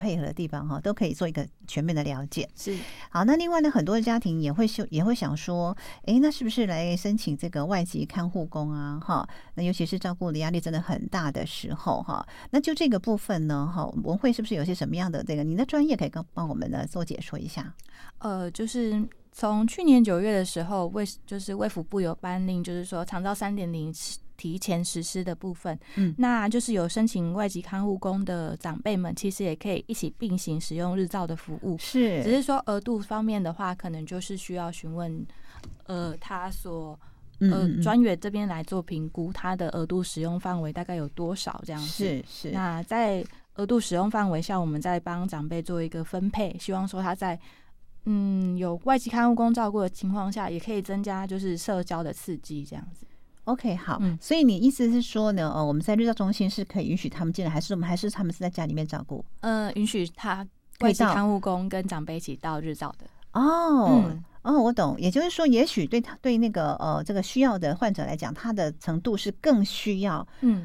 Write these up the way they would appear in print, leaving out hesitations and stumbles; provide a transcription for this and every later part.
配合的地方都可以做一个全面的了解。 是。 好，那另外呢，很多的家庭也会想说，那是不是来申请这个外籍看护工啊？那尤其是照顾的压力真的很大的时候那就这个部分呢文慧是不是有些什么样的这个您的专业可以帮我们呢做解说一下？ 就是从去年9月的时候，就是卫福部有颁令，就是说长照 3.0 提前实施的部分，那就是有申请外籍看护工的长辈们，其实也可以一起并行使用日照的服务。 是， 只是说额度方面的话，可能就是需要询问他所专员这边来做评估，他的额度使用范围大概有多少这样子。 是。 那在额度使用范围下，我们再帮长辈做一个分配，希望说他在有外籍看护工照顾的情况下，也可以增加就是社交的刺激这样子。 OK， 好，所以你意思是说呢，我们在日照中心是可以允许他们进来，还是他们是在家里面照顾？ 允许他外籍看护工跟长辈一起到日照的。 我懂，也就是说，也许对那个这个需要的患者来讲，他的程度是更需要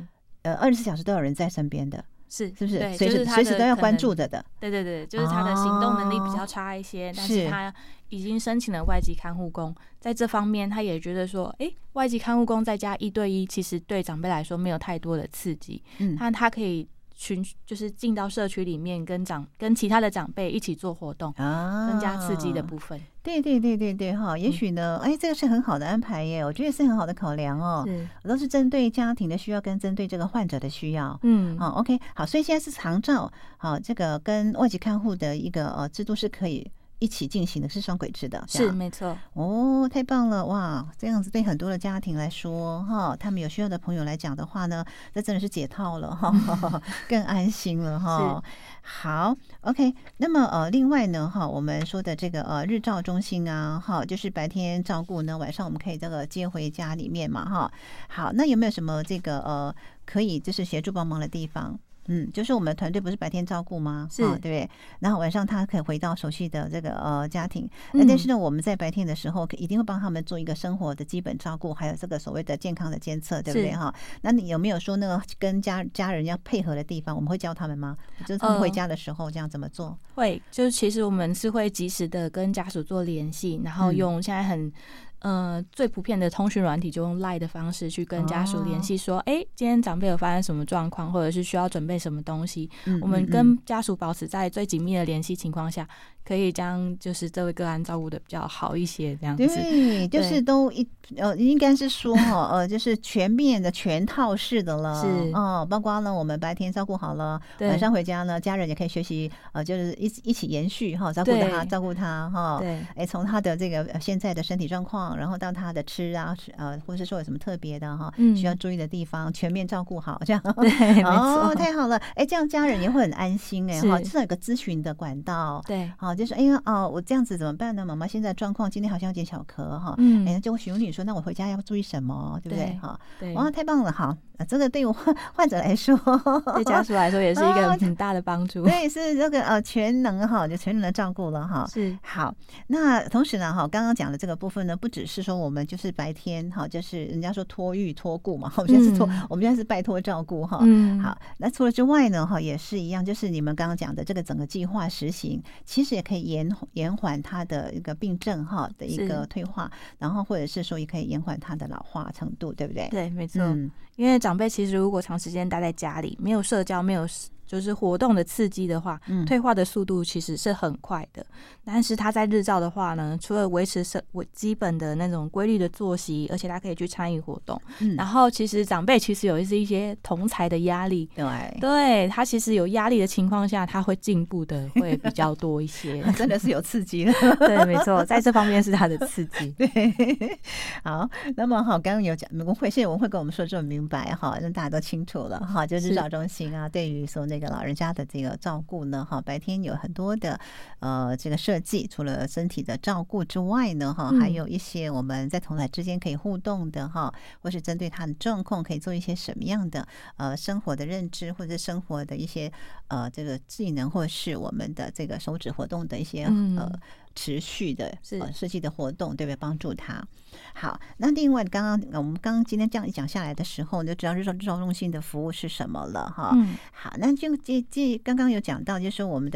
24小时都有人在身边的。是不是随时都要关注的？ 对，就是他的行动能力比较差一些，但是他已经申请了外籍看护工，在这方面他也觉得说，外籍看护工在家1对1，其实对长辈来说没有太多的刺激，他可以就是进到社区里面跟其他的长辈一起做活动，增加刺激的部分。 对也许呢，这个是很好的安排耶，我觉得是很好的考量都是针对家庭的需要跟针对这个患者的需要。OK， 好，所以现在是长照这个跟外籍看护的一个制度是可以一起进行的，是双轨制的， 是没错。 太棒了，哇，这样子对很多的家庭来说他们有需要的朋友来讲的话呢，这真的是解套了更安心了好 OK， 那么另外呢我们说的这个日照中心啊就是白天照顾呢，晚上我们可以这个接回家里面嘛好，那有没有什么这个可以就是协助帮忙的地方？就是我们团队不是白天照顾吗？ 是， 对不对？然后晚上他可以回到熟悉的这个家庭，但是呢，我们在白天的时候一定会帮他们做一个生活的基本照顾，还有这个所谓的健康的监测，对不对那你有没有说那个跟家人要配合的地方？我们会教他们吗？就是他们回家的时候这样怎么做？ 会，就是其实我们是会及时的跟家属做联系，然后用现在很最普遍的通讯软体，就用 LINE 的方式去跟家属联系说今天长辈有发生什么状况，或者是需要准备什么东西，我们跟家属保持在最紧密的联系情况下，可以将就是这位个案照顾的比较好一些这样子。 对，就是都应该是说就是全面的全套式的了，是包括呢我们白天照顾好了，晚上回家呢家人也可以学习就是一起延续照顾他对，从他的这个现在的身体状况，然后到他的吃啊或是说有什么特别的需要注意的地方，全面照顾好这样。 对，没错， 太好了，这样家人也会很安心至少有个咨询的管道。 对， 就是我这样子怎么办呢？妈妈现在状况今天好像有点小咳就会询问你说，那我回家要注意什么，对不对？ 对， 哇，太棒了！好，这个对于患者来说， 对家属来说也是一个很大的帮助。 对，是这个全能就全能的照顾了是好。那同时呢刚刚讲的这个部分呢，不只是说我们就是白天就是人家说托育托顾嘛，我们现在是拜托照顾好。那除了之外呢也是一样，就是你们刚刚讲的这个整个计划实行，其实也可以延缓他的一个病症的一个退化，然后或者是说也可以延缓他的老化程度，对不对？ 对，没错。因为长辈其实如果长时间待在家里，没有社交，没有就是活动的刺激的话，退化的速度其实是很快的。但是他在日照的话呢，除了维持基本的那种规律的作息，而且他可以去参与活动。然后其实长辈其实有一些同侪的压力，对他其实有压力的情况下，他会进步的会比较多一些。 真的是有刺激的。 对，没错，在这方面是他的刺激。 对，好，那么刚刚有讲谢谢文慧跟我们说这么明白让大家都清楚了就日照中心对于说那个老人家的这个照顾呢白天有很多的这个设计，除了身体的照顾之外呢还有一些我们在同侪之间可以互动的或是针对他的状况可以做一些什么样的生活的认知，或者生活的一些这个技能，或是我们的这个手指活动的一些持续的是设计的活动，对不对？帮助他。好，那另外我们刚刚今天这样一讲下来的时候，你就知道日照中心的服务是什么了哈。好，那就刚刚有讲到，就是说我们的